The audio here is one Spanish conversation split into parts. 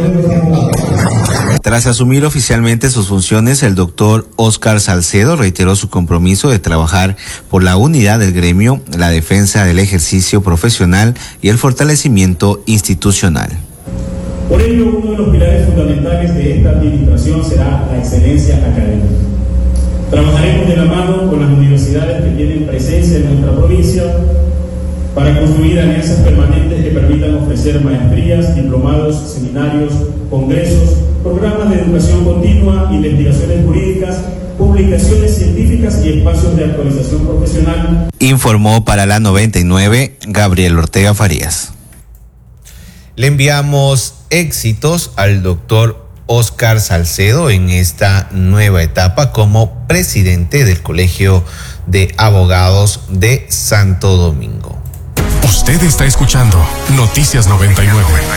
Tras asumir oficialmente sus funciones, el doctor Óscar Salcedo reiteró su compromiso de trabajar por la unidad del gremio, la defensa del ejercicio profesional y el fortalecimiento institucional. Por ello, uno de los pilares fundamentales de esta administración será la excelencia académica. Trabajaremos de la mano con las universidades que tienen presencia en nuestra provincia para construir alianzas permanentes que permitan ofrecer maestrías, diplomados, seminarios, congresos, programas de educación continua, investigaciones jurídicas, publicaciones científicas y espacios de actualización profesional. Informó para la 99 Gabriel Ortega Farías. Le enviamos éxitos al doctor Óscar Salcedo en esta nueva etapa como presidente del Colegio de Abogados de Santo Domingo. Usted está escuchando Noticias 99.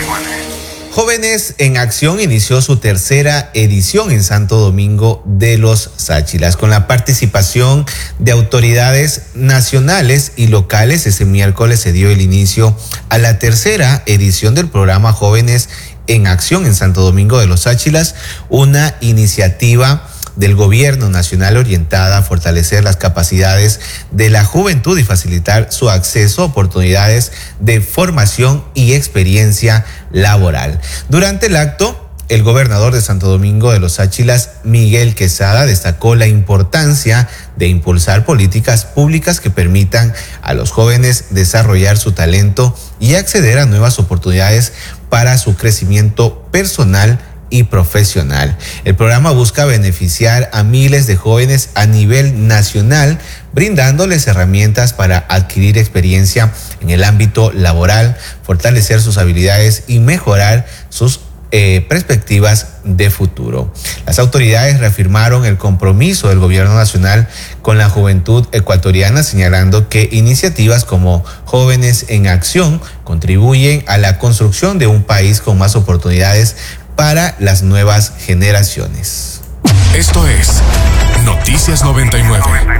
Jóvenes en Acción inició su tercera edición en Santo Domingo de los Sáchilas con la participación de autoridades nacionales y locales. Este miércoles se dio el inicio a la tercera edición del programa Jóvenes en Acción en Santo Domingo de los Sáchilas, una iniciativa del gobierno nacional orientada a fortalecer las capacidades de la juventud y facilitar su acceso a oportunidades de formación y experiencia laboral. Durante el acto, el gobernador de Santo Domingo de los Sáchilas, Miguel Quesada, destacó la importancia de impulsar políticas públicas que permitan a los jóvenes desarrollar su talento y acceder a nuevas oportunidades para su crecimiento personal y profesional. El programa busca beneficiar a miles de jóvenes a nivel nacional, brindándoles herramientas para adquirir experiencia en el ámbito laboral, fortalecer sus habilidades y mejorar sus perspectivas de futuro. Las autoridades reafirmaron el compromiso del gobierno nacional con la juventud ecuatoriana, señalando que iniciativas como Jóvenes en Acción contribuyen a la construcción de un país con más oportunidades para las nuevas generaciones. Esto es Noticias 99.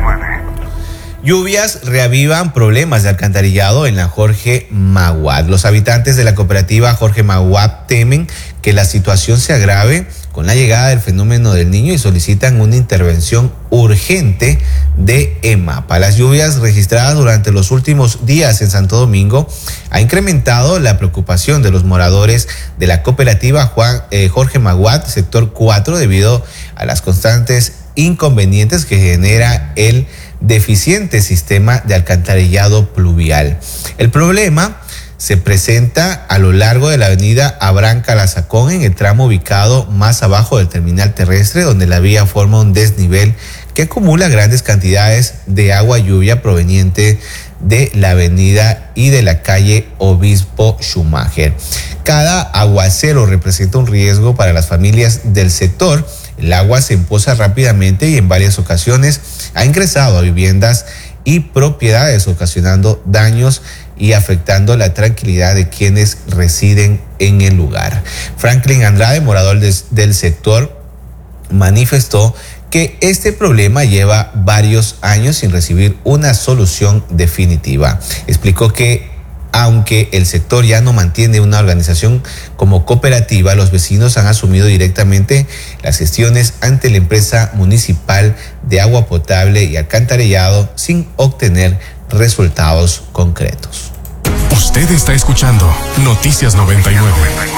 Lluvias reavivan problemas de alcantarillado en la Jorge Maguad. Los habitantes de la cooperativa Jorge Maguad temen que la situación se agrave con la llegada del fenómeno del Niño y solicitan una intervención urgente de EMAPA. Las lluvias registradas durante los últimos días en Santo Domingo ha incrementado la preocupación de los moradores de la cooperativa Jorge Maguad, sector 4, debido a las constantes inconvenientes que genera el deficiente sistema de alcantarillado pluvial. El problema se presenta a lo largo de la avenida Abraham Calazacón, en el tramo ubicado más abajo del terminal terrestre, donde la vía forma un desnivel que acumula grandes cantidades de agua lluvia proveniente de la avenida y de la calle Obispo Schumacher. Cada aguacero representa un riesgo para las familias del sector. El agua se empoza rápidamente y en varias ocasiones ha ingresado a viviendas y propiedades, ocasionando daños y afectando la tranquilidad de quienes residen en el lugar. Franklin Andrade, morador del sector, manifestó que este problema lleva varios años sin recibir una solución definitiva. Explicó que aunque el sector ya no mantiene una organización como cooperativa, los vecinos han asumido directamente las gestiones ante la empresa municipal de agua potable y alcantarillado sin obtener resultados concretos. Usted está escuchando Noticias 99.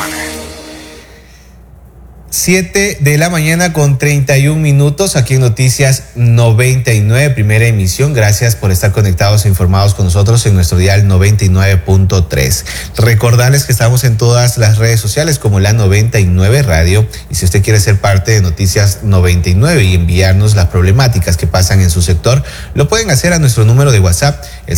7 de la mañana con 31 minutos aquí en Noticias 99, primera emisión. Gracias por estar conectados e informados con nosotros en nuestro dial 99.3. Recordarles que estamos en todas las redes sociales como la 99 Radio, y si usted quiere ser parte de Noticias 99 y enviarnos las problemáticas que pasan en su sector, lo pueden hacer a nuestro número de WhatsApp, el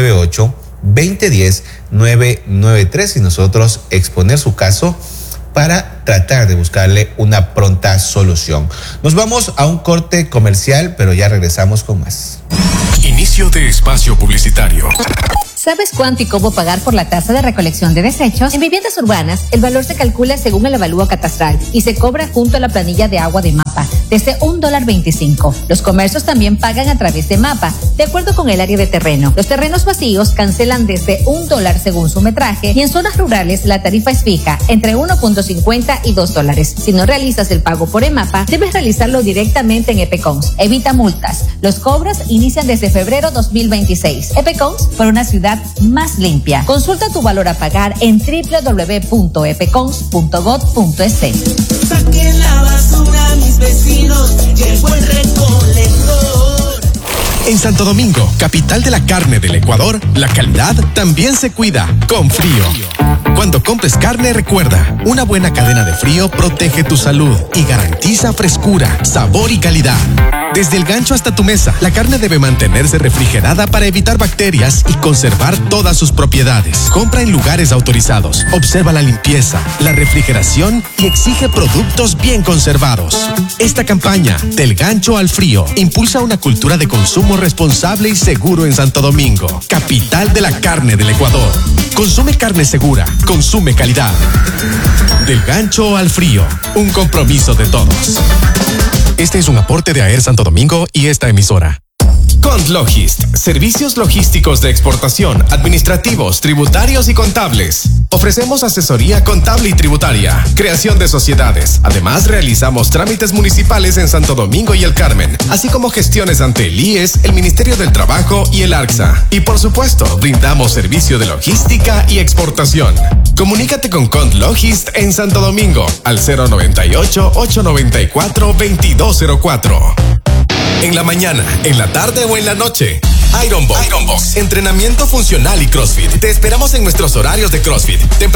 098-2010-993, y nosotros exponer su caso para tratar de buscarle una pronta solución. Nos vamos a un corte comercial, pero ya regresamos con más. Inicio de espacio publicitario. ¿Sabes cuánto y cómo pagar por la tasa de recolección de desechos? En viviendas urbanas, el valor se calcula según el avalúo catastral y se cobra junto a la planilla de agua de MAPA. desde $1.25. Los comercios también pagan a través de Mapa, de acuerdo con el área de terreno. Los terrenos vacíos cancelan desde $1 según su metraje y en zonas rurales la tarifa es fija entre 1.50 y $2. Si no realizas el pago por EMAPA, debes realizarlo directamente en EPECONS. Evita multas. Los cobros inician desde febrero 2026. EPECONS, por una ciudad más limpia. Consulta tu valor a pagar en www.epecons.gov.es. Saquen la basura, mis vecinos, llegó el recolector. En Santo Domingo, capital de la carne del Ecuador, la calidad también se cuida con Frío. Cuando compres carne, recuerda, una buena cadena de frío protege tu salud y garantiza frescura, sabor y calidad. Desde el gancho hasta tu mesa, la carne debe mantenerse refrigerada para evitar bacterias y conservar todas sus propiedades. Compra en lugares autorizados, observa la limpieza, la refrigeración y exige productos bien conservados. Esta campaña, Del Gancho al Frío, impulsa una cultura de consumo responsable y seguro en Santo Domingo, capital de la carne del Ecuador. Consume carne segura, consume calidad. Del Gancho al Frío, un compromiso de todos. Este es un aporte de AER Santo Domingo y esta emisora. Condlogist, servicios logísticos de exportación, administrativos, tributarios y contables. Ofrecemos asesoría contable y tributaria, creación de sociedades. Además, realizamos trámites municipales en Santo Domingo y El Carmen, así como gestiones ante el IES, el Ministerio del Trabajo y el ARCSA. Y por supuesto, brindamos servicio de logística y exportación. Comunícate con Condlogist en Santo Domingo al 098-894-2204. En la mañana, en la tarde o en la noche. Ironbox. Entrenamiento funcional y CrossFit. Te esperamos en nuestros horarios de CrossFit.